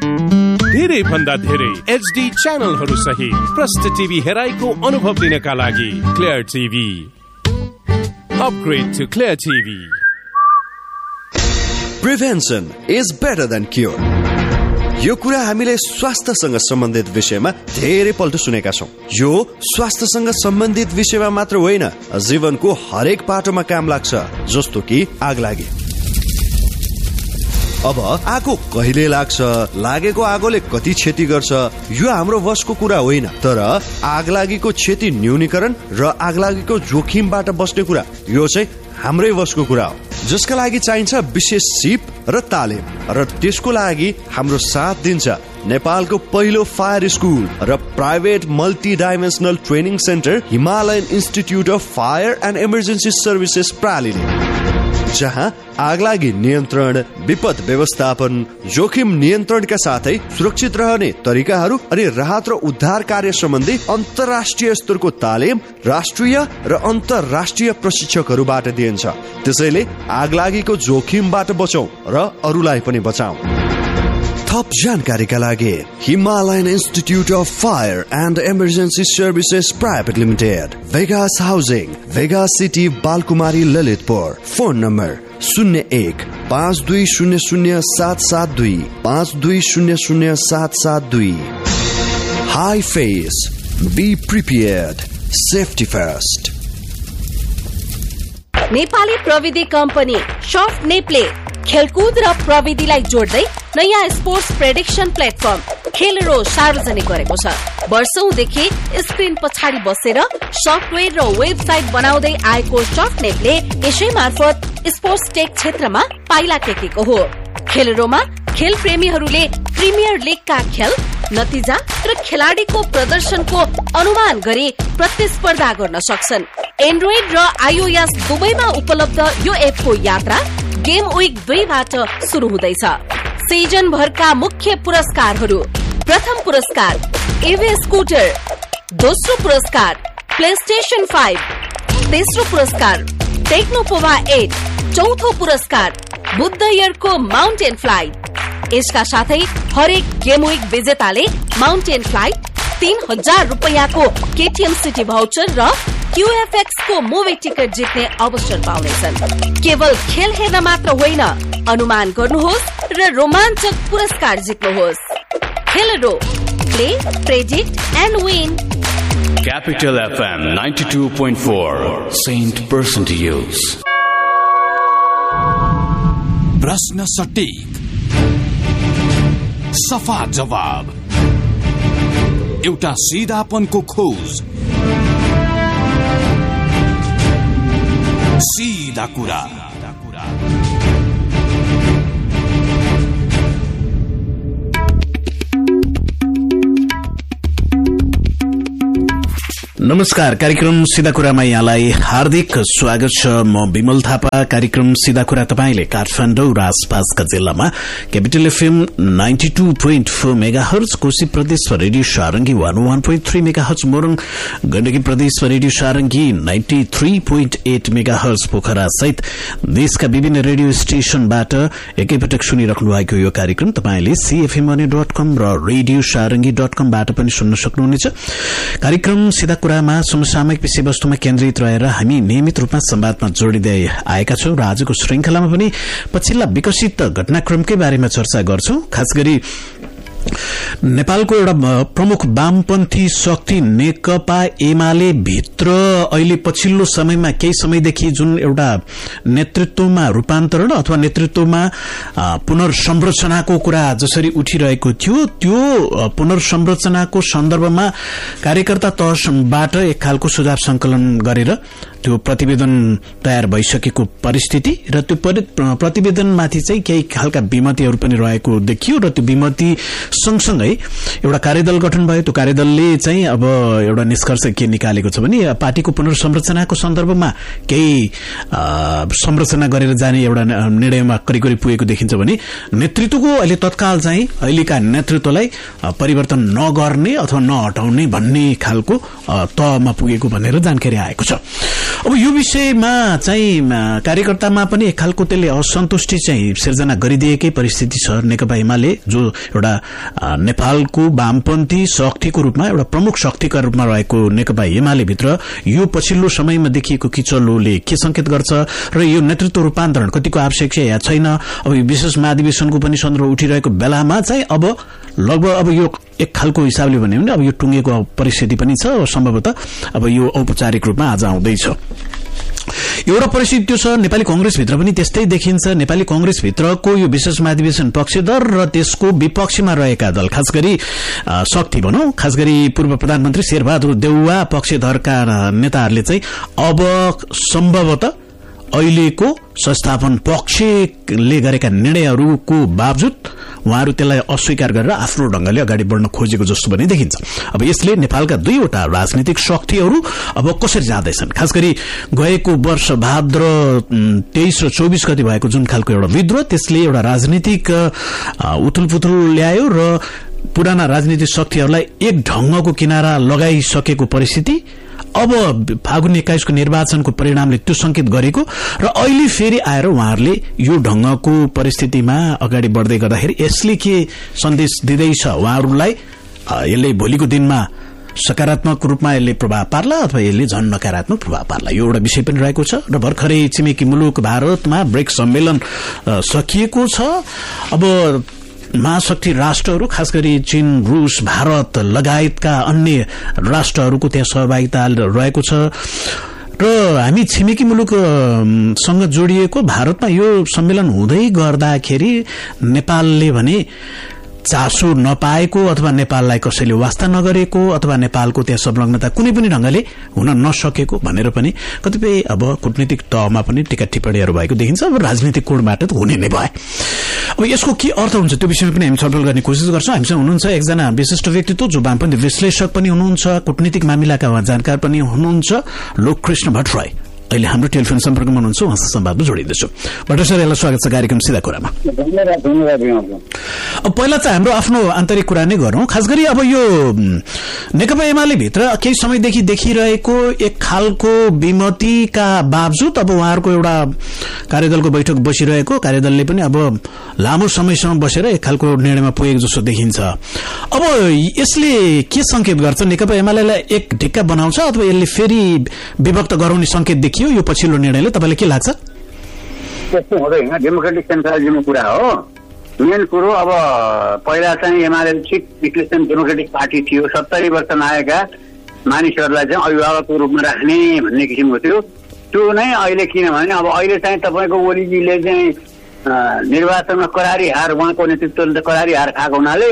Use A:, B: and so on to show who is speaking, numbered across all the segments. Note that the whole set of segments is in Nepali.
A: धेरै भन्दा धेरै HD च्यानलहरू सहित प्रष्ट टिभी हेराइको अनुभव लिनका लागि clear TV. Upgrade to clear TV.
B: Prevention is better than cure. यो कुरा हामीले स्वास्थ्यसँग सम्बन्धित विषयमा धेरै पल्ट सुनेका छौं। यो स्वास्थ्यसँग सम्बन्धित विषयमा मात्र होइन, जीवनको हरेक पाटोमा काम लाग्छ, जस्तो कि आगलागी। अब आगो कहिले लाग्छ, लागेको आगोले कति क्षति गर्छ, यो हाम्रो वशको कुरा होइन। तर आगलागीको क्षति न्यूनीकरण र आगलागीको जोखिमबाट बस्ने कुरा, यो चाहिँ हाम्रै वशको कुरा हो, जसका लागि चाहिन्छ विशेष सिप र तालिम। र त्यसको लागि हाम्रो साथ दिन्छ नेपालको पहिलो फायर स्कुल र private multi dimensional training centre Himalayan institute of fire and emergency services प्रालिले, जहाँ आगलागी नियन्त्रण, विपद व्यवस्थापन, जोखिम नियन्त्रणका साथै सुरक्षित रहने तरिकाहरू अनि राहत र उद्धार कार्य सम्बन्धी अन्तर्राष्ट्रिय स्तरको तालिम राष्ट्रिय र अन्तर्राष्ट्रिय प्रशिक्षकहरूबाट दिइन्छ। त्यसैले आगलागीको जोखिमबाट बचौं र अरूलाई पनि बचाऊ। थप जानकारीका लागि Himalayan institute of fire and emergency services private limited, Vegas housing, Vegas city, Balkumari, Lalitpur. Phone number 01-5200-772 5200-772। High face, be prepared, safety first.
C: Nepali प्रविधि कम्पनी सफ्ट नेपले खेलकुद र प्रविधिलाई जोड्दै नयाँ स्पोर्ट्स प्रेडिक्सन प्लेटफर्म खेलरो सार्वजनिक गरेको छ। वर्षौंदेखि स्क्रिन पछाडि बसेर सफ्टवेयर र वेबसाइट बनाउँदै आएको सफ्ट नेपले यसै मार्फत स्पोर्ट्स टेक क्षेत्रमा पाइला टेकेको हो। खेलरोमा खेल प्रेमीहरूले प्रिमियर लीगका खेल, नतिजा र खेलाडीको प्रदर्शनको अनुमान गरी प्रतिस्पर्धा गर्न सक्छन्। एन्ड्रोइड र iOS दुवैमा उपलब्ध यो एपको यात्रा गेम विक 2बाट शुरू हुँदैछ। सिजन भरका मुख्य पुरस्कारहरू: प्रथम पुरस्कार एभी स्कुटर, दोस्रो पुरस्कार प्लेस्टेशन 5, तेस्रो पुरस्कार टेक्नोपोवा 8, चौथो पुरस्कार बुद्ध इयरको माउन्टेन फ्लाइट। यसका साथै हरेक गेम विक विजेताले mountain flight, 3000 रुपैयाँको KTM city voucher र QFX को मुभी टिकट जित्ने अवसर पाउनेछन्। केवल खेल हेर्न मात्र होइन, अनुमान गर्नुहोस् र रोमाञ्चक पुरस्कार जित्नुहोस्। खेलरो, play, predict and win.
D: Capital FM 92.4, Saint Person to use.
E: प्रश्न सटीक, सफा जवाब, एउटा सिधापनको खोज, सीधा कुरा।
F: नमस्कार, कार्यक्रम सीधा कुरामा यहाँलाई हार्दिक स्वागत छ। म विमल थापा। कार्यक्रम सीधा कुरा तपाईले काठमाडौँ र आसपासका जिल्लामा क्यापिटल एफएम 92.4 मेगाहर्ज, कोशी प्रदेश रेडियो सारंगी 101.3 मेगाहर्ज, मोरङ गण्डकी प्रदेश रेडियो सारंगी 93.8 मेगाहर्ज, पोखरा सहित देशका विभिन्न रेडियो स्टेशनबाट एकैपटक सुनिराख्नु भएको यो कार्यक्रम तपाईले cfmone.com र रेडियो सारंगी.com बाट पनि सुन्न सक्नुहुनेछ। कार्यक्रम सीधा कुरामा समसामयिक विषयवस्तुमा केन्द्रित रहेर हामी नियमित रूपमा संवादमा जोडिँदै आएका छौं र आजको श्रृंखलामा पनि पछिल्ला विकसित घटनाक्रमकै बारेमा चर्चा गर्छौं। खास गरी नेपालको एउटा प्रमुख वामपन्थी शक्ति नेकपा एमाले भित्र अहिले पछिल्लो समयमा केही समयदेखि जुन एउटा नेतृत्वमा रूपान्तरण अथवा नेतृत्वमा पुनर्संरचनाको कुरा जसरी उठिरहेको थियो, त्यो पुनर्संरचनाको सन्दर्भमा कार्यकर्ता तहबाट एक खालको सुझाव संकलन गरेर त्यो प्रतिवेदन तयार भइसकेको परिस्थिति र त्यो प्रतिवेदनमाथि चाहिँ केही खालका विमतिहरू पनि रहेको देखियो र त्यो विमति सँगसँगै एउटा कार्यदल गठन भयो। त्यो कार्यदलले चाहिँ अब एउटा निष्कर्ष के निकालेको छ भने पार्टीको पुनर्संरचनाको सन्दर्भमा केही संरचना गरेर जाने एउटा निर्णयमा करिब पुगेको देखिन्छ भने नेतृत्वको अहिले तत्काल चाहिँ अहिलेका नेतृत्वलाई परिवर्तन नगर्ने अथवा नहटाउने भन्ने खालको तहमा पुगेको भनेर जानकारी आएको छ। अब यो विषयमा चाहिँ कार्यकर्तामा पनि एक खालको त्यसले असन्तुष्टि चाहिँ सिर्जना गरिदिएकै परिस्थिति छ। नेकपा एमाले जो एउटा नेपालको वामपन्थी शक्तिको रूपमा एउटा प्रमुख शक्तिका रूपमा रहेको नेकपा एमाले भित्र यो पछिल्लो समयमा देखिएको किचलोले के संकेत गर्छ र यो नेतृत्व रूपान्तरण कतिको आवश्यक छ या छैन। अब यो विशेष महाधिवेशनको पनि सन्दर्भ उठिरहेको बेलामा चाहिँ अब लगभग अब यो एक खालको हिसाबले भन्यो भने अब यो टुङ्गेको परिस्थिति पनि छ। सम्भवतः अब यो औपचारिक रूपमा आज आउँदैछ। एउटा परिस्थिति त्यो छ। नेपाली कंग्रेसभित्र पनि त्यस्तै देखिन्छ। नेपाली कंग्रेसभित्रको यो विशेष महाधिवेशन पक्षधर र त्यसको विपक्षमा रहेका दल, खास गरी शक्ति भनौं, खास गरी पूर्व प्रधानमन्त्री शेरबहादुर देउवा पक्षधरका नेताहरूले चाहिँ अब सम्भवतः अहिलेको संस्थापन पक्षले गरेका निर्णयहरूको बावजुद उहाँहरू त्यसलाई अस्वीकार गरेर आफ्नो ढंगले अगाडि बढ्न खोजेको जस्तो पनि देखिन्छ। अब यसले नेपालका दुईवटा राजनीतिक शक्तिहरू अब कसरी जाँदैछन्, खास गरी गएको वर्ष भाद्र 23 र 24 गति भएको जुन खालको एउटा विद्रोह, त्यसले एउटा राजनीतिक उथुलपुथुल ल्यायो र पुराना राजनीतिक शक्तिहरूलाई एक ढंगको किनारा लगाइसकेको परिस्थिति अब फागुन 21 को निर्वाचनको परिणामले त्यो संकेत गरेको र अहिले फेरि आएर उहाँहरूले यो ढंगको परिस्थितिमा अगाडि बढ्दै गर्दाखेरि यसले के सन्देश दिँदैछ उहाँहरूलाई, यसले भोलिको दिनमा सकारात्मक रूपमा यसले प्रभाव पार्ला अथवा यसले झन् नकारात्मक प्रभाव पार्ला, यो एउटा विषय पनि रहेको छ। र भर्खरै छिमेकी मुलुक भारतमा ब्रिक्स सम्मेलन सकिएको छ। अब महाशक्ति राष्ट्रहरू, खास गरी चीन, रूस, भारत लगायतका अन्य राष्ट्रहरूको त्यहाँ सहभागिता रहेको छ र हामी छिमेकी मुलुकसँग जोडिएको भारतमा यो सम्मेलन हुँदै गर्दाखेरि नेपालले भने चासो नपाएको अथवा नेपाललाई कसैले वास्ता नगरेको अथवा नेपालको त्यहाँ संलग्नता कुनै पनि ढंगले हुन नसकेको भनेर पनि कतिपय अब कूटनीतिक तहमा पनि टीका टिप्पणीहरू भएको देखिन्छ। अब राजनीतिक कोणबाट त हुने नै भयो। अब यसको के अर्थ हुन्छ त्यो विषयमा पनि हामी छलफल गर्ने कोसिस गर्छौं। हामीसँग हुनुहुन्छ एकजना विशिष्ट व्यक्तित्व जो वामपन्थी विश्लेषक पनि हुनुहुन्छ, कूटनीतिक मामिलाका जानकार पनि हुनुहुन्छ, लोककृष्ण भट्टराई अहिले हाम्रो टेलिफोन सम्पर्कमा हुनुहुन्छ, उहाँसँग संवादमा जोडिँदैछु। भट्टराई सर, यहाँलाई स्वागत छ कार्यक्रम सीधा कुरामा। अब पहिला चाहिँ हाम्रो आफ्नो आन्तरिक कुरा नै गरौं। खास गरी अब यो नेकपा एमाले भित्र केही समयदेखि देखिरहेको एक खालको विमतिका बावजुद अब उहाँहरूको एउटा कार्यदलको बैठक बसिरहेको, कार्यदलले पनि अब लामो समयसम्म बसेर एक खालको निर्णयमा पुगेको जस्तो देखिन्छ। अब यसले के संकेत गर्छ, नेकपा एमालेलाई एक ढिक्का बनाउँछ अथवा यसले फेरि विभक्त गराउने संकेत देखियो यो पछिल्लो निर्णयले? तपाईलाई के लाग्छ?
G: त्यस्तो हुँदैन, डेमोक्रेटिक सेन्ट्रलिजमको कुरा हो। मेन कुरो अब पहिला चाहिँ UML chief Christian democratic party थियो, 70 वर्ष नआएका मानिसहरूलाई चाहिँ अभिभावकको रूपमा राख्ने भन्ने किसिमको थियो। त्यो नै अहिले किनभने अब अहिले चाहिँ तपाईँको ओलीजीले चाहिँ निर्वाचनमा करारी हार, उहाँको नेतृत्वले करारी हार खाएको हुनाले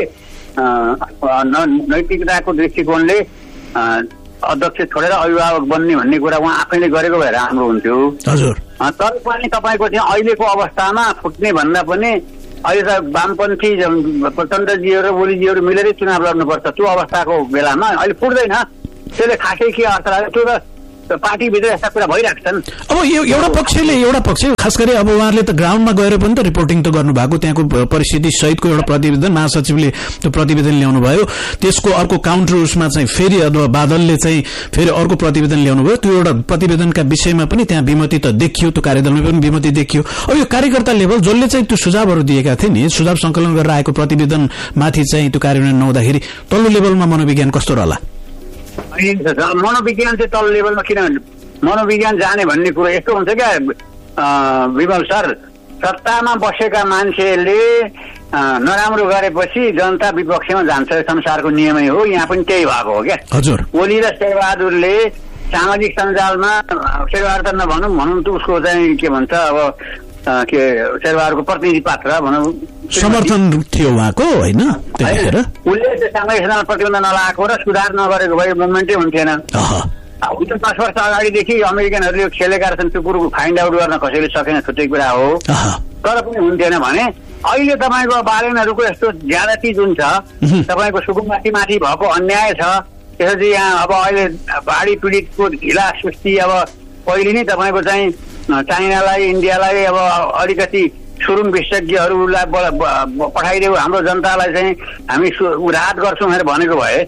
G: नैतिकताको दृष्टिकोणले अध्यक्ष छोडेर अभिभावक बन्ने भन्ने कुरा उहाँ आफैले गरेको भएर राम्रो हुन्थ्यो।
F: हजुर,
G: तर पनि तपाईँको चाहिँ अहिलेको अवस्थामा फुट्ने भन्दा पनि अहिले त वामपन्थी प्रचण्डजीहरू र ओलीजीहरू मिलेरै चुनाव लड्नुपर्छ, त्यो अवस्थाको बेलामा अहिले फुट्दैन। त्यसले खासै के अर्थ लाग्यो, त्यो त पार्टीभित्र यस्ता कुरा भइराख्छन्।
F: अब एउटा पक्ष खास गरी अब उहाँहरूले त ग्राउन्डमा गएर पनि त रिपोर्टिङ त गर्नुभएको, त्यहाँको परिस्थिति सहितको एउटा प्रतिवेदन महासचिवले त्यो प्रतिवेदन ल्याउनु भयो, त्यसको अर्को काउन्टर उसमा चाहिँ फेरि अथवा बादलले चाहिँ फेरि अर्को प्रतिवेदन ल्याउनु भयो। त्यो एउटा प्रतिवेदनका विषयमा पनि त्यहाँ विमति त देखियो, त्यो कार्यदलमा पनि विमति देखियो। अब यो कार्यकर्ता लेभल जसले चाहिँ त्यो सुझावहरू दिएका थिए नि, सुझाव संकलन गरेर आएको प्रतिवेदन माथि चाहिँ त्यो कार्यान्वयन नहुँदाखेरि तल्लो लेभलमा मनोविज्ञान कस्तो रहला?
G: मनोविज्ञान चाहिँ तल लेभलमा, किनभने मनोविज्ञान जाने भन्ने कुरो यस्तो हुन्छ क्या विमल सर, सत्तामा बसेका मान्छेले नराम्रो गरेपछि जनता विपक्षमा जान्छ, संसारको नियमै हो। यहाँ पनि त्यही भएको हो क्या।
F: हजुर,
G: ओली र शेरबहादुरले सामाजिक सञ्जालमा, शेरबहादुर त भनौँ त उसको चाहिँ के भन्छ अब के शेरबहादुरको प्रतिनिधि पात्र भनौँ
F: समर्थन थियो उहाँको, होइन? त्यतिखेर
G: उसले सामाजिक सञ्जाल प्रतिबन्ध नलाएको र सुधार नगरेको भए मुभमेन्टै हुन्थेन। 10 वर्ष अगाडिदेखि अमेरिकनहरूले खेलेका रहेछन्, त्यो कुरो फाइन्ड आउट गर्न कसैले सकेन, छुट्टै कुरा हो, तर पनि हुन्थेन भने अहिले तपाईँको बालेनहरूको यस्तो ज्यादती जुन छ, तपाईँको सुकुम्बासी माथि भएको अन्याय छ, त्यसपछि यहाँ अब अहिले बाढी पीडितको ढिला सुस्ती, अब पहिले नै तपाईँको चाहिँ चाइनालाई, इन्डियालाई अब अलिकति सुरुङ विशेषज्ञहरूलाई पठाइदेऊ, हाम्रो जनतालाई चाहिँ हामी राहत गर्छौँ भनेर भनेको भए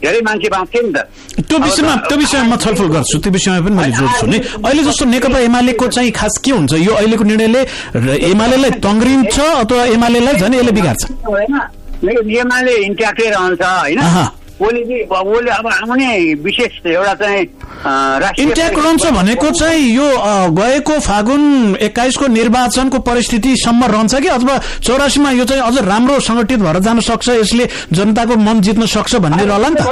G: धेरै मान्छे बाँच्थ्यो नि त।
F: त्यो विषयमा म छलफल गर्छु, त्यो विषयमा पनि मैले जोड्छु नि। अहिले जस्तो नेकपा एमालेको चाहिँ खास के हुन्छ, यो अहिलेको निर्णयले एमालेलाई तङ्ग्रिन्छ अथवा एमालेलाई झन् यसले बिगार्छ?
G: एमाले इन्ट्याक्टै रहन्छ होइन। ओली अब आउने विशेष एउटा चाहिँ
F: इन्ट्याक्ट रहन्छ भनेको चाहिँ यो गएको फागुन 21 को निर्वाचनको परिस्थितिसम्म रहन्छ कि अथवा 84 मा यो चाहिँ अझ राम्रो संगठित भएर जान सक्छ, यसले जनताको मन जित्न सक्छ भन्ने रहला नि त।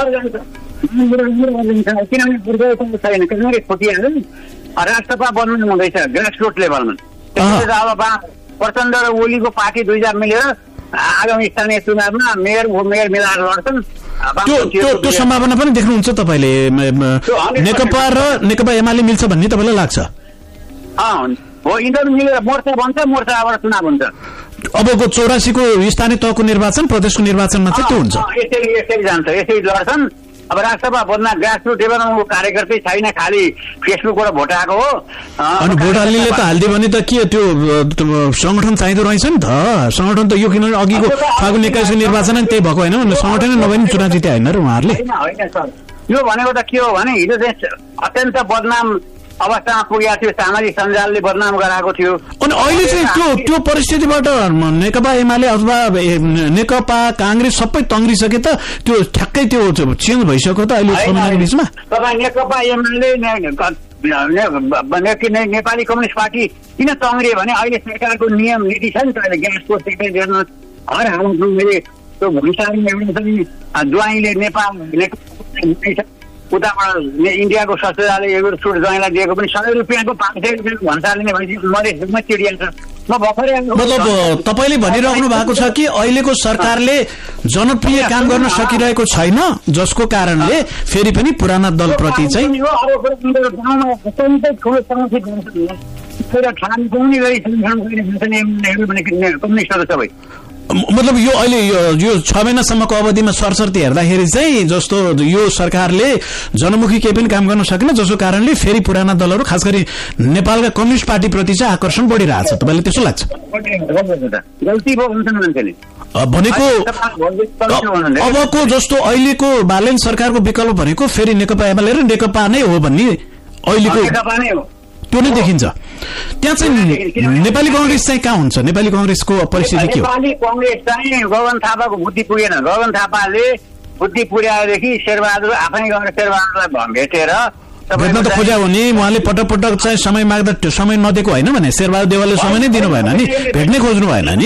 G: किनभने छैन, किनभने खोटिहाल्यो राष्ट्रपा बन्नु हुँदैछ ग्रासरुट लेभलमा। अब प्रचण्ड र ओलीको पार्टी दुईजना मिलेर आगामी स्थानीय चुनावमा मेयर मिलाएर लड्छन्।
F: त्यो सम्भावना पनि देख्नुहुन्छ तपाईँले? नेकपा एमाले मिल्छ भन्ने तपाईँलाई लाग्छ?
G: हो, यिनीहरू मिलेर मोर्चा बन्छ, मोर्चाबाट चुनाव हुन्छ।
F: अबको 84 को स्थानीय तहको निर्वाचन, प्रदेशको निर्वाचनमा चाहिँ त्यो हुन्छ।
G: यसरी जान्छ, यसरी लड्छन्। अब राष्ट्रपा बन्दा ग्रासरुट लेभलमा कार्यकर्ता छैन, खालि फेसबुकबाट भोट आएको हो।
F: अनि भोट हाल्नेले त हालिदियो भने त के त्यो संगठन चाहिँदो रहेछ नि त। संगठन त यो किनभने अघिको फागुन 21 को निर्वाचन त्यही भएको होइन, संगठनै नभए नि चुनाव जिते होइन र उहाँहरूले।
G: यो भनेको त के हो भने हिजो चाहिँ अत्यन्त बदनाम अवस्थामा पुगेको थियो, सामाजिक सञ्जालले बदनाम गराएको थियो।
F: अनि अहिले चाहिँ त्यो परिस्थितिबाट नेकपा एमाले अथवा नेकपा कांग्रेस सबै तङ्ग्रिसके त त्यो ठ्याक्कै त्यो चेन्ज भइसक्यो त अहिले समयको बीचमा।
G: तपाईँ नेकपा एमाले नेपाली कम्युनिस्ट पार्टी किन तङ्ग्रियो भने अहिले सरकारको नियम नीति छ नि त। अहिले ग्यासको सेक्टर गर्न हर हालतमा मैले त्यो भुइँसारमा एउटा चाहिँ ज्वाइँले नेपाल उताबाट इन्डियाको ससुराले एउटा छुट ज्वाइँलाई दिएको पनि 100 रुपियाँको 500 रुपियाँको भन्साले नै भएपछि मधेसमा चिडिन्छ। म भर्खरै
F: मतलब तपाईँले भनिराख्नु भएको छ कि अहिलेको सरकारले जनप्रिय काम गर्न सकिरहेको छैन, जसको कारणले फेरि पनि पुराना दलप्रति चाहिँ
G: कम्युनिस्टहरू सबै
F: मतलब यो अहिले यो 6 महिनासम्मको अवधिमा सरसर्ती हेर्दाखेरि चाहिँ जस्तो यो सरकारले जनमुखी केही पनि काम गर्न सकेन, जसको कारणले फेरि पुराना दलहरू खास गरी नेपालका कम्युनिस्ट पार्टीप्रति चाहिँ आकर्षण बढिरहेछ। तपाईँले त्यसो लाग्छ? भनेको अबको जस्तो अहिलेको बालेन सरकारको विकल्प भनेको फेरि नेकपा एमाले र नेकपा नै हो भन्ने अहिलेको त्यो नै देखिन्छ। त्यहाँ चाहिँ नेपाली कांग्रेस चाहिँ कहाँ हुन्छ? नेपाली कांग्रेसको परिस्थिति के हो?
G: नेपाली कांग्रेस चाहिँ गगन थापाको बुद्धि पुगेन। गगन थापाले बुद्धि पुर्याएदेखि शेरबहादुर आफै गएर शेरबहादुरलाई भेटेर
F: भेट्न त खोज्या हो नि। उहाँले पटक पटक चाहिँ समय माग्दा समय नदिएको होइन भने शेरबहादुर देवालले समय नै दिनु भएन नि, भेट्नै खोज्नु भएन नि।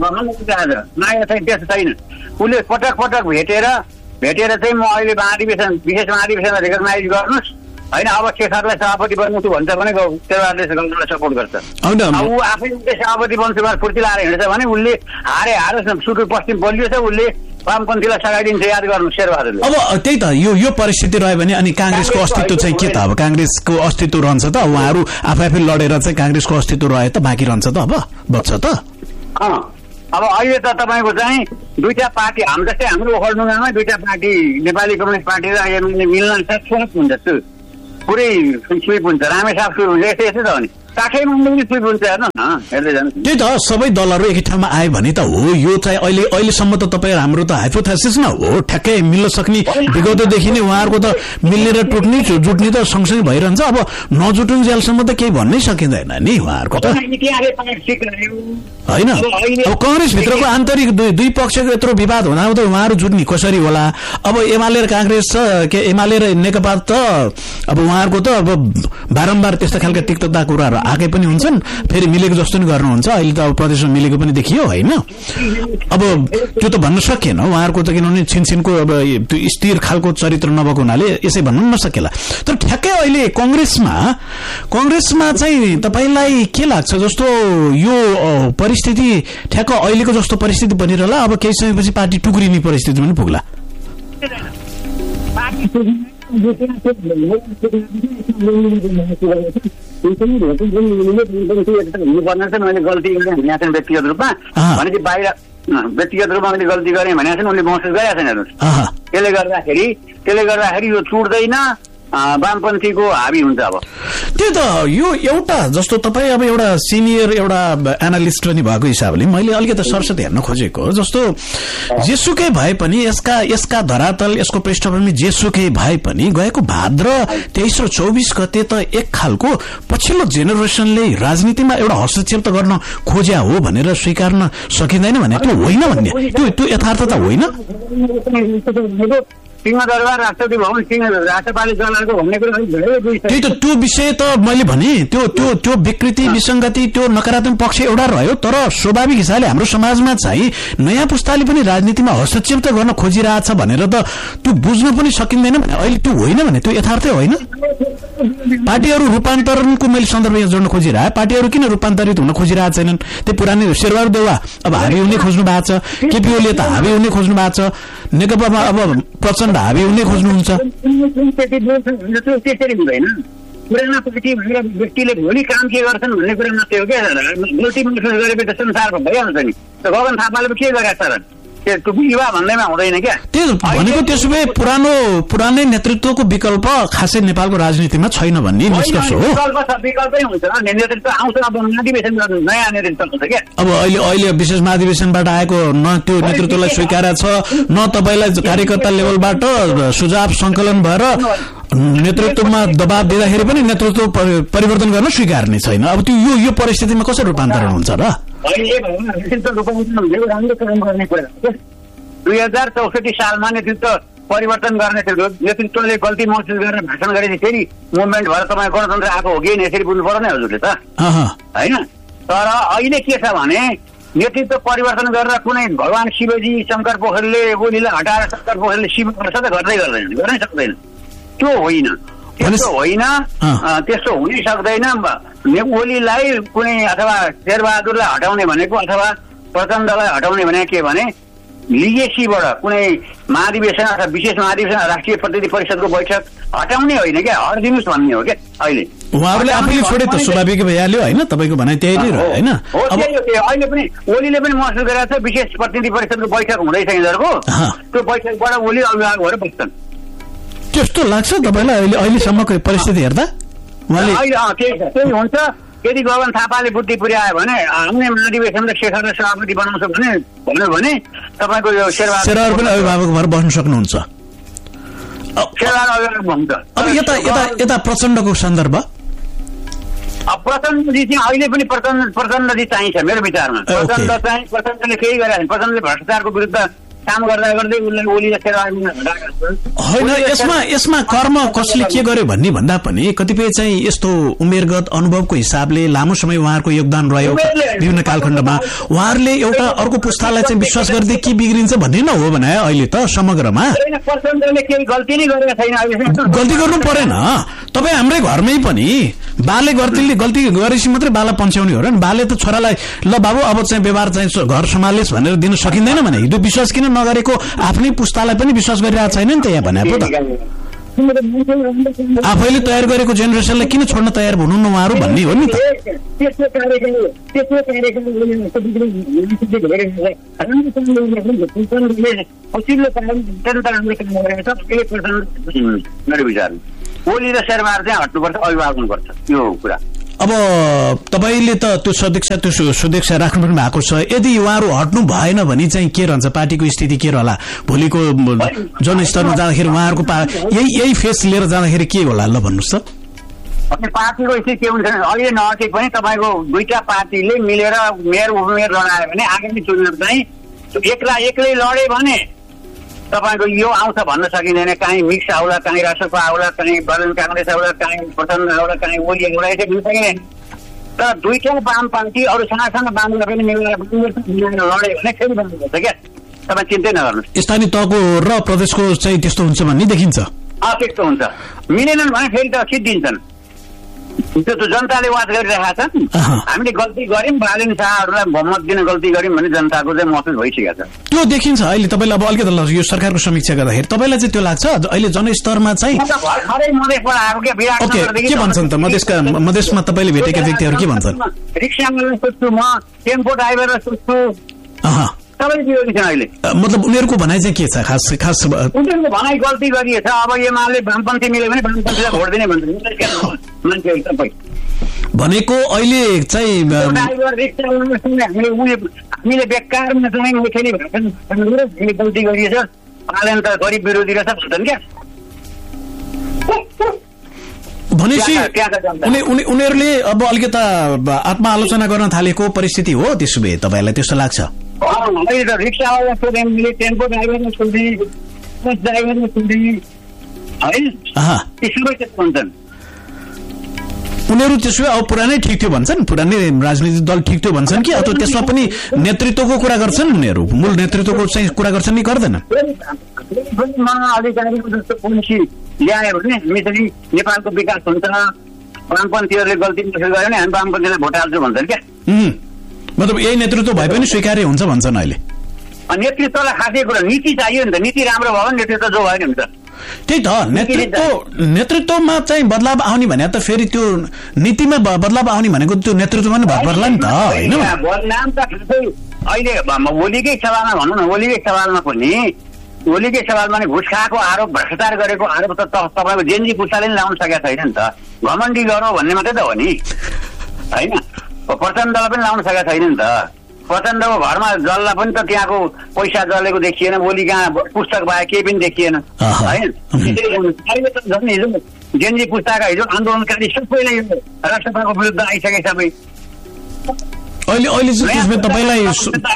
G: छैन, उसले पटक पटक भेटेर चाहिँ म अहिले विशेष महाधिवेशनमा रिकगनाइज गर्नुहोस् होइन, अब शेखरलाई सभापति बन्छु भन्छ भने शेरबहादुरले गङ्गालाई सपोर्ट गर्छ। ऊ आफै सभापति बन्छु भनेर फुर्ती लाएर हिँड्छ भने उसले हारोस् न, सुदूर पश्चिम बलियो छ, उसले वामपन्थीलाई सघाइदिन्छ, याद गर्नु शेरबहादुरले।
F: अब त्यही त यो परिस्थिति रह्यो भने अनि कांग्रेसको अस्तित्व चाहिँ के त? अब कांग्रेसको अस्तित्व रहन्छ त? उहाँहरू आफै लडेर चाहिँ कांग्रेसको अस्तित्व रहे त बाँकी रहन्छ त? अब बच्छ त?
G: अब अहिले त तपाईँको चाहिँ दुईटा पार्टी जस्तै हाम्रो ओखलढुङ्गामा दुईटा पार्टी नेपाली कम्युनिस्ट पार्टी र एमाले मिल्न सक्छ हुन्छ, पुरै स्विप हुन्छ, रामेछाप स्विप हुन्छ, यस्तै छ भने काठैमा स्विप हुन्छ। हेर्दै जानु
F: त्यही त सबै दलहरू एकै ठाउँमा आयो भने त हो। यो चाहिँ अहिलेसम्म त तपाईँ हाम्रो त हाइपोथेसिस न हो, ठ्याक्कै मिल्न सक्ने विगतदेखि नै उहाँहरूको त मिल्ने र टुट्ने जुट्ने त सँगसँगै भइरहन्छ। अब नजुटुन्जेलसम्म त केही भन्नै सकिँदैन नि उहाँहरूको त होइन। अब कांग्रेसभित्रको आन्तरिक दुई पक्षको यत्रो विवाद हुँदा त उहाँहरू जुट्ने कसरी होला? अब एमाले र कांग्रेस छ के एमाले र नेकपा त अब उहाँहरूको त अब बारम्बार त्यस्तो खालका तिक्तता कुराहरू आएकै पनि हुन्छन्, फेरि मिलेको जस्तो नि गर्नुहुन्छ। अहिले त अब प्रदेशमा मिलेको पनि देखियो होइन। अब त्यो त भन्न सकिएन उहाँहरूको त, किनभने छिनछिनको अब त्यो स्थिर खालको चरित्र नभएको हुनाले यसै भन्नु नसकेला। तर ठ्याक्कै अहिले कांग्रेसमा चाहिँ तपाईँलाई के लाग्छ? जस्तो यो परिस्थिति ठ्याक्क अहिलेको जस्तो परिस्थिति बनिरहला, अब केही समयपछि पार्टी टुक्रिने परिस्थिति पनि पुग्ला?
G: मैले गल्ती गरेँ भनेको व्यक्तिगत रूपमा भनेपछि बाहिर व्यक्तिगत रूपमा मैले गल्ती गरेँ भनेको छ, उनले महसुस गरेका छैन। त्यसले गर्दाखेरि यो छुट्दैन वामपन्थीको हाबी हुन्छ। अब
F: त्यो त यो एउटा जस्तो तपाईँ अब एउटा सिनियर एउटा एनालिस्ट पनि भएको हिसाबले मैले अलिकति सरसत हेर्न खोजेको जस्तो जेसुकै भए पनि यसका धरातल यसको पृष्ठभूमि जेसुकै भए पनि गएको भाद्र 23 र 24 गते त एक खालको पछिल्लो जेनेरेसनले राजनीतिमा एउटा हस्तक्षेप त गर्न खोज्या हो भनेर स्वीकार्न सकिँदैन भने त्यो होइन भन्ने त्यो यथार्थता होइन।
G: सिंहदरबार राष्ट्रपति भवन राष्ट्रपाल चलाएको भन्ने कुरा
F: त्यही त त्यो विषय त मैले भने त्यो विकृति विसंगति त्यो नकारात्मक पक्ष एउटा रह्यो तर स्वाभाविक हिसाबले हाम्रो समाजमा चाहिँ नयाँ पुस्ताले पनि राजनीतिमा हस्तक्षेप त गर्न खोजिरहेछ भनेर त त्यो बुझ्न पनि सकिँदैन भने अहिले त्यो होइन भने त्यो यथार्थै होइन। पार्टीहरू रूपान्तरणको मैले सन्दर्भ यहाँ जोड्न खोजिरहे पार्टीहरू किन रूपान्तरित हुन खोजिरहेका छैनन् त्यो पुरानै शेरबहादुर देउवा अब हावी हुने खोज्नु भएको छ केपी ओलीले त हावी हुने खोज्नु भएको छ नेकपामा अब प्रचण्ड हावी हुने खोज्नुहुन्छ।
G: त्यसरी हुँदैन पुराना पार्टी भनेर व्यक्तिले भोलि काम के गर्छन् भन्ने कुरा मात्रै हो क्या मल्टिमोसन गरेपछि संसार भइहाल्छ नि गगन थापाले के गरेका छ र त्यो युवा भन्दैमा हुँदैन क्या।
F: त्यो भनेको त्यसो भए पुरानै नेतृत्वको विकल्प खासै नेपालको राजनीतिमा छैन भन्ने निष्कर्ष हो।
G: विकल्पै हुन्छ नेतृत्व आउँछ अब महाधिवेशन नयाँ नेतृत्व हुन्छ क्या।
F: अब अहिले विशेष महाधिवेशनबाट आएको न त्यो नेतृत्वलाई स्वीकार छ न तपाईँलाई कार्यकर्ता लेभलबाट सुझाव संकलन भएर नेतृत्वमा दबाव दिँदाखेरि पनि नेतृत्व परिवर्तन गर्न स्वीकार्ने छैन। अब त्यो यो परिस्थितिमा कसरी रूपान्तरण हुन्छ र?
G: 2064 सालमा नेतृत्व परिवर्तन गर्ने थियो नेतृत्वले गल्ती महसुस गरेर भाषण गरेपछि फेरि मुभमेन्ट भएर तपाईँ गणतन्त्र आएको हो कि यसरी बुझ्नु पर्दैन हजुरले त होइन। तर अहिले के छ भने नेतृत्व परिवर्तन गरेर कुनै भगवान शिवजी शङ्कर पोखरेलले ओलीलाई हटाएर शङ्कर पोखरेलले शिव गर्छ त गर्नै सक्दैन त्यो होइन त्यस्तो हुनै सक्दैन। ओलीलाई कुनै अथवा शेरबहादुरलाई हटाउने भनेको अथवा प्रचण्डलाई हटाउने भनेको के भने लिगेसीबाट कुनै महाधिवेशन अथवा विशेष महाधिवेशन राष्ट्रिय प्रतिनिधि परिषदको बैठक हटाउने होइन क्या हटिदिनुहोस् भन्ने हो क्या। अहिले
F: उहाँहरूले आफूले छोडे त स्वाभाविक भइहाल्यो होइन तपाईँको भनाइ त्यही नै रह्यो होइन।
G: अहिले पनि ओलीले पनि महसुस गरेको छ विशेष प्रतिनिधि परिषदको बैठक हुँदैछ यिनीहरूको त्यो बैठकबाट ओली अभिभावक भएर बस्छन्
F: त्यस्तो लाग्छ तपाईँलाई अहिलेसम्मको परिस्थिति हेर्दा?
G: त्यही हुन्छ यदि गगन थापाले बुद्धि पुर्यायो भने आउने महाधिवेशनले शेखरलाई सभापति बनाउँछ भन्यो भने तपाईँको यो
F: शेरबहादुर पनि अभिभावक भएर बस्न सक्नुहुन्छ। अब यता प्रचण्डको सन्दर्भ
G: प्रचण्डजी चाहिँ अहिले पनि प्रचण्डजी चाहिन्छ मेरो विचारमा। प्रचण्डले केही गरेका छैन प्रचण्डले भ्रष्टाचारको विरुद्ध काम गर्दा गर्दै उसलाई ओलीलाई
F: होइन। यसमा कर्म कसले के गर्यो भन्ने भन्दा पनि कतिपय चाहिँ यस्तो उमेरगत अनुभवको हिसाबले लामो समय उहाँहरूको योगदान रह्यो विभिन्न कालखण्डमा उहाँहरूले एउटा अर्को पुस्तालाई चाहिँ विश्वास गर्दै के बिग्रिन्छ भन्ने न हो भने अहिले त समग्रमा गल्ती गर्नु परेन। तपाईँ हाम्रै घरमै पनि बाले गल्ती गरेपछि मात्रै बाला पन्छ्याउने हो र बाले त छोरालाई ल बाबु अब चाहिँ व्यवहार चाहिँ घर सम्हालेस् भनेर दिन सकिँदैन भने हिजो विश्वास किन नगरेको आफ्नै पुस्तालाई पनि विश्वास गरिरहेको छैन नि त यहाँ भने पो त आफैले तयार गरेको जेनेरेसनलाई किन छोड्न तयार हुनु न उहाँहरू भन्ने हो नि
G: त। ओली र शेरबहादुर चाहिँ हट्नुपर्छ अभिभावक हुनुपर्छ यो कुरा।
F: अब तपाईँले त त्यो सुध्यक्षा राख्नु पनि भएको छ यदि उहाँहरू हट्नु भएन भने चाहिँ के रहन्छ पार्टीको स्थिति के रहला भोलिको जनस्तरमा जाँदाखेरि उहाँहरूको यही फेस लिएर जाँदाखेरि के होला ल भन्नुहोस् त।
G: पार्टीको स्थिति के हुन्छ अहिले नहटे पनि तपाईँको दुईटा पार्टीले मिलेर मेयर उपमेयर लडायो भने आगामी चुनाव चाहिँ एक्लै लडे भने तपाईँको यो आउँछ भन्न सकिँदैन। काहीँ मिक्स आउला काहीँ राष्ट्रको आउला काहीँ बालन काङ्ग्रेस आउला काहीँ प्रचण्ड आउला काहीँ ओली आउला यसरी हुन सकिँदैन। तर दुईटा वाम पार्टी अरू सानासाना वामलाई पनि मिलाएर लड्यो भने फेरि बन्नुपर्छ क्या तपाईँ चिन्तै नगर्नुहोस्।
F: स्थानीय तहको र प्रदेशको चाहिँ त्यस्तो हुन्छ भन्ने देखिन्छ।
G: त्यस्तो हुन्छ मिलेनन् भने फेरि त सिद्धिन्छन्। त्यो त जनताले वाच गरिरहेका छन्। हामीले गल्ती गर्यौँ बालेन शाहहरूलाई बहुमत दिन गल्ती गर्यौँ भने जनताको चाहिँ महसुस भइसकेको छ।
F: त्यो देखिन्छ अहिले तपाईँले अब अलिकति यो सरकारको समीक्षा गर्दाखेरि तपाईँलाई चाहिँ त्यो लाग्छ अहिले जनस्तरमा चाहिँ के भन्छन् त मधेसमा तपाईँले भेटेका व्यक्तिहरू के भन्छन्?
G: रिक्सामा सोध्छु म टेम्पो ड्राइभरलाई सोध्छु सबै विरोधी छन् अहिले।
F: मतलब उनीहरूको भनाइ चाहिँ के छ खास
G: उनीहरूको भनाइ गल्ती गरिएछ। अब एमाले वामपन्थी मिल्यो भने वामपन्थीलाई भोट दिने भन्छ मान्छेहरू सबै
F: भनेको अहिले चाहिँ
G: हामीले बेकारमा चाहिँ खेली हामीले गल्ती गरिएछ। पालन त गरिब विरोधी रहेछ भन्छन् क्या।
F: भनेपछि उनीहरूले अब अलिकता आत्मआलोचना गर्न थालेको परिस्थिति हो। त्यसो भए तपाईँलाई त्यस्तो लाग्छ?
G: अहिले त रिक्सावाला सोधेँ, टेम्पो ड्राइभरले सोधेँ, बस ड्राइभरले सोधेँ है, ती सबै त्यस्तो भन्छन्।
F: उनीहरू त्यसो भए अब पुरानै ठिक थियो भन्छन्, पुरानै राजनीतिक दल ठिक थियो भन्छन् कि अथवा त्यसमा पनि नेतृत्वको कुरा गर्छन्? उनीहरू मूल नेतृत्वको चाहिँ कुरा गर्छन् कि गर्दैनन्?
G: अधिकारीको जस्तो पोलिसी ल्यायो भने यसरी नेपालको विकास हुन्छ, वामपन्थीहरूले गल्ती गऱ्यो भने हामी वामपन्थीलाई भोट हाल्छौँ भन्छन् क्या।
F: मतलब यही नेतृत्व भए पनि स्वीकार्य हुन्छ भन्छन् अहिले।
G: नेतृत्वलाई खासै कुरा नीति चाहियो नि त। नीति राम्रो भयो भने नेतृत्व जो भयो नि त।
F: त्यही त नेतृत्वमा चाहिँ बदलाव आउने भने त फेरि त्यो नीतिमा बदलाव आउने भनेको त्यो नेतृत्वमा नै भर पर्ला नि त होइन?
G: बदनाम त अहिले ओलीकै सवालमा भनौँ न, ओलीकै सवालमा पनि ओलीकै सवालमा नि घुस खाएको आरोप, भ्रष्टाचार गरेको आरोप त तपाईँको जेनजी पुस्ताले नि लाउन सकेको छैन नि त। घमण्डी गरौँ भन्ने मात्रै त हो नि होइन। प्रचण्डलाई पनि लाउन सकेको छैन नि त। प्रचण्डको घरमा जल्ला पनि त त्यहाँको पैसा जलेको देखिएन, ओली कहाँ पुस्तक भए केही पनि देखिएन होइन। अहिले त झन् हिजो जेनजी पुस्ताका हिजो आन्दोलनकारी सबैलाई राष्ट्रपतिको विरुद्ध आइसके सबै।
F: अहिले तपाईँलाई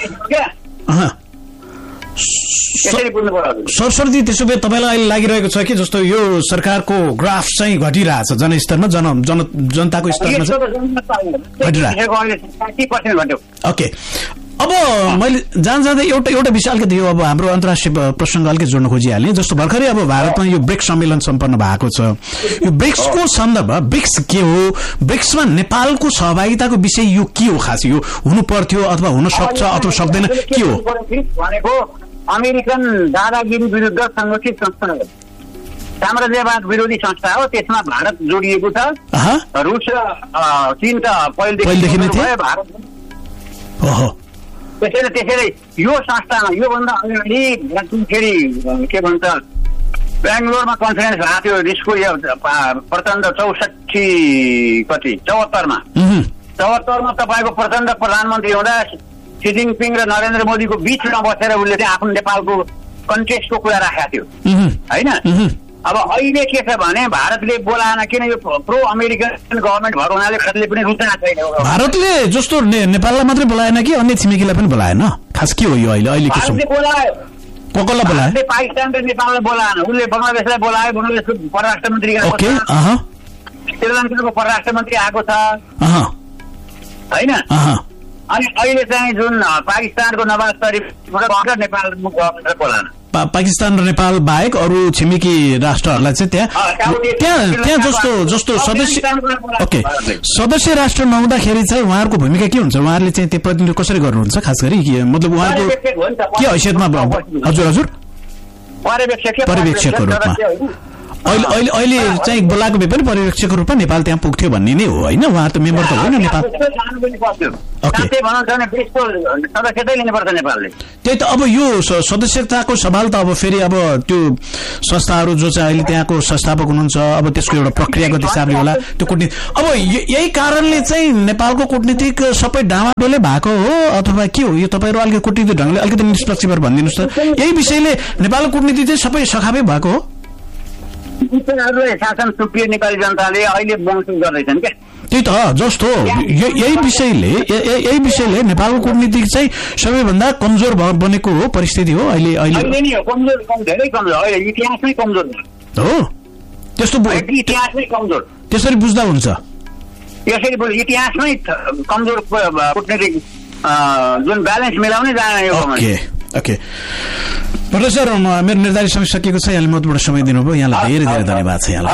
F: सरस्वती त्यसो भए तपाईँलाई अहिले लागिरहेको छ कि जस्तो यो सरकारको ग्राफ चाहिँ घटिरहेछ जनस्तरमा, जनताको स्तरमा घटिरहेको। ओके, अब मैले जाँदै एउटा विषय अलिकति यो अब हाम्रो अन्तर्राष्ट्रिय प्रसङ्ग अलिकति जोड्न खोजिहालेँ। जस्तो भर्खरै अब भारतमा यो ब्रिक्स सम्मेलन सम्पन्न भएको छ। यो ब्रिक्सको सन्दर्भ, ब्रिक्स के हो, ब्रिक्समा नेपालको सहभागिताको विषय यो के हो? खास यो हुनु पर्थ्यो अथवा हुन सक्छ अथवा सक्दैन के हो?
G: भनेको अमेरिकन दादागिरी विरुद्ध संगठित संस्था हो, साम्राज्यवाद विरोधी संस्था हो। त्यसमा भारत जोडिएको छ। रुस र चीन त पहिलेदेखि नै थियो भारत। त्यसैले यो संस्थामा योभन्दा अगाडि फेरि के भन्छ बेङ्गलोरमा कन्फरेन्स भएको थियो रिसको प्रचण्ड 74मा तपाईँको प्रचण्ड प्रधानमन्त्री हुँदा सी जिनपिङ र नरेन्द्र मोदीको बिचमा बसेर उसले चाहिँ आफ्नो नेपालको कन्टेक्स्टको कुरा राखेको थियो होइन। अब अहिले के छ भने भारतले बोलाएन, किन यो प्रो अमेरिकन गभर्मेन्ट भएको हुनाले भारतले पनि रुचाएको छैन। भारतले
F: जस्तो नेपाललाई मात्रै बोलाएन कि अन्य छिमेकीलाई पनि बोलाएन? खास के हो यो अहिले
G: भारतले बोलायो,
F: कसलाई बोलायो?
G: पाकिस्तान र नेपाललाई बोलाएन, उसले बङ्गलादेशलाई बोलायो। बङ्गलादेशको परराष्ट्र मन्त्री आएको छ, श्रीलङ्काको परराष्ट्र मन्त्री आएको छ होइन। अनि अहिले चाहिँ जुन पाकिस्तानको नवाज शरीफबाट नेपाल गभर्मेन्टलाई बोलाएन।
F: पाकिस्तान र नेपाल बाहेक अरू छिमेकी राष्ट्रहरूलाई चाहिँ त्यहाँ जस्तो सदस्य राष्ट्र नहुँदाखेरि चाहिँ उहाँहरूको भूमिका के हुन्छ? उहाँहरूले चाहिँ त्यो प्रतिनिधित्व कसरी गर्नुहुन्छ? खास गरी मतलब उहाँको के हैसियतमा? हजुर पर्यवेक्षकको रूपमा अहिले चाहिँ बोलाएको भए पनि पर्यवेक्षकको रूपमा नेपाल त्यहाँ पुग्थ्यो भन्ने नै हो होइन? उहाँ त मेम्बर त होइन नेपाल। त्यही त अब यो सदस्यताको सवाल त अब फेरि अब त्यो संस्थाहरू जो चाहिँ अहिले त्यहाँको संस्थापक हुनुहुन्छ, अब त्यसको एउटा प्रक्रियागत हिसाबले होला त्यो कूटनीति। अब यही कारणले चाहिँ नेपालको कूटनीतिक सबै डामाडोले भएको हो अथवा के हो? यो तपाईँहरू अलिकति कूटनीतिक ढङ्गले अलिकति निष्पक्ष भएर भनिदिनुहोस् त। यही विषयले नेपालको कूटनीति चाहिँ सबै सखाबै भएको हो?
G: शासन सुप्रिय नेपाली जनताले अहिले महसुस गर्दैछन् क्या।
F: त्यही त जस्तो यही विषयले नेपालको कूटनीति चाहिँ सबैभन्दा कमजोर बनेको हो परिस्थिति हो अहिले।
G: धेरै कमजोर, अहिले इतिहासमै कमजोर
F: हो।
G: इतिहासमै कमजोर
F: त्यसरी बुझ्दा हुन्छ।
G: यसरी इतिहासमै कमजोर कूटनीतिक जुन ब्यालेन्स मिलाउनै जाने।
F: ओके प्रोफेसर, मेरो निर्धारित समय सकिएको छ। यहाँले महत्त्वपूर्ण समय दिनुभयो, यहाँलाई धेरै धेरै धन्यवाद छ। यहाँलाई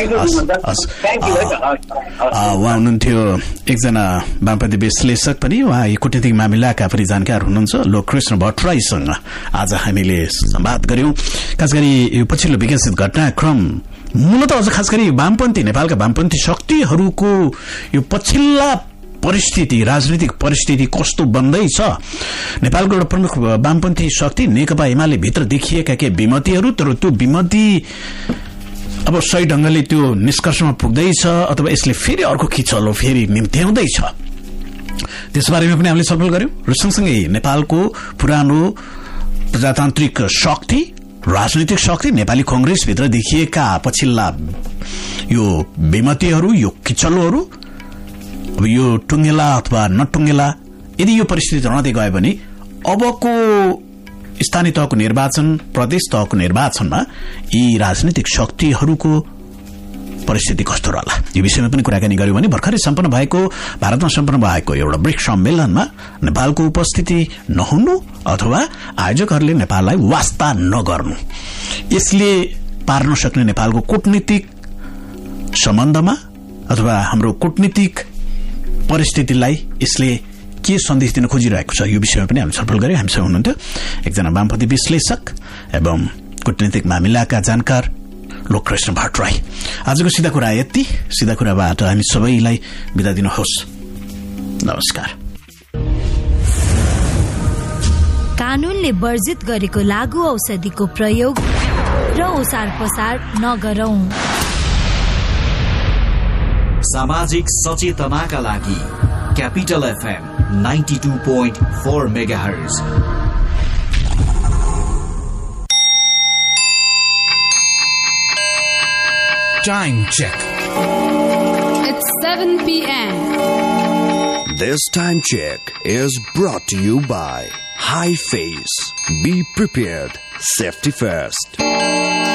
F: उहाँ हुनुहुन्थ्यो एकजना वामपन्थी विश्लेषक पनि, उहाँ कूटनीतिक मामिलाका पनि जानकार हुनुहुन्छ, लोककृष्ण भट्टराईसँग आज हामीले संवाद गर्यौं। खास गरी यो पछिल्लो विकसित घटनाक्रम मूलत अझ खास गरी वामपन्थी नेपालका वामपन्थी शक्तिहरूको यो पछिल्ला परिस्थिति राजनीतिक परिस्थिति कस्तो बन्दैछ नेपालको एउटा प्रमुख वामपन्थी शक्ति नेकपा एमाले भित्र देखिएका के विमतिहरू तर त्यो विमति अब सही ढंगले त्यो निष्कर्षमा पुग्दैछ अथवा यसले फेरि अर्को खिचलो फेरि निम्त्याउँदैछ त्यसबारेमा पनि हामीले छलफल गर्यौं र सँगसँगै नेपालको पुरानो प्रजातान्त्रिक शक्ति राजनीतिक शक्ति नेपाली कांग्रेस भित्र देखिएका पछिल्ला यो विमतिहरू यो किचलोहरू अब यो टुङ्गेला अथवा नटुङ्गेला यदि यो परिस्थिति रहँदै गयो भने अबको स्थानीय तहको निर्वाचन प्रदेश तहको निर्वाचनमा यी राजनीतिक शक्तिहरूको परिस्थिति कस्तो रहला यो विषयमा पनि कुराकानी गर्यौं भने भर्खरै सम्पन्न भएको भारतमा सम्पन्न भएको एउटा ब्रिक्स सम्मेलनमा नेपालको उपस्थिति नहुनु अथवा आयोजकहरूले नेपाललाई वास्ता नगर्नु यसले पार्न सक्ने नेपालको कूटनीतिक सम्बन्धमा अथवा हाम्रो कूटनीतिक परिस्थितिलाई यसले के सन्देश दिन खोजिरहेको छ यो विषयमा पनि हामी छलफल गर्यौं हामीसँग हुनुहुन्थ्यो एकजना वामपन्थी विश्लेषक एवं कूटनीतिक मामिलाका जानकार लोककृष्ण भट्टराई आजको सिधा कुरा यति सिधा कुराबाट हामी सबैलाई बिदा दिनुहोस् नमस्कार
H: कानूनले वर्जित गरेको लागू औषधिको प्रयोग र ओसार पसार नगरौं
I: सामाजिक सचेतनाका लागि capital FM 92.4 megahertz
E: Time check.
J: It's 7 p.m.
B: This time check is brought to you by High Face. Be prepared. Safety first.